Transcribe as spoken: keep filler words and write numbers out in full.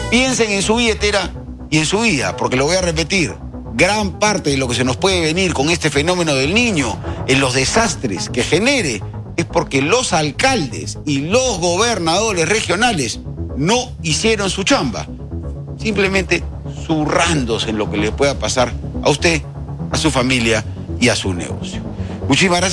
Piensen en su billetera y en su vida, porque lo voy a repetir. Gran parte de lo que se nos puede venir con este fenómeno del Niño, en los desastres que genere, es porque los alcaldes y los gobernadores regionales no hicieron su chamba. Simplemente zurrándose en lo que le pueda pasar a usted, a su familia y a su negocio. Muchísimas gracias.